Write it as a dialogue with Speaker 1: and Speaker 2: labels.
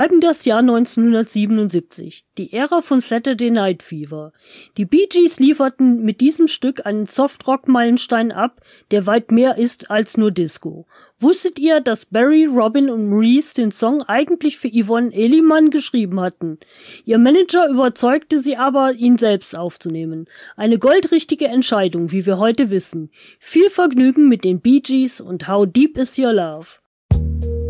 Speaker 1: schreiben das Jahr 1977, die Ära von Saturday Night Fever. Die Bee Gees lieferten mit diesem Stück einen Softrock-Meilenstein ab, der weit mehr ist als nur Disco. Wusstet ihr, dass Barry, Robin und Maurice den Song eigentlich für Yvonne Elliman geschrieben hatten? Ihr Manager überzeugte sie aber, ihn selbst aufzunehmen. Eine goldrichtige Entscheidung, wie wir heute wissen. Viel Vergnügen mit den Bee Gees und How Deep Is Your Love?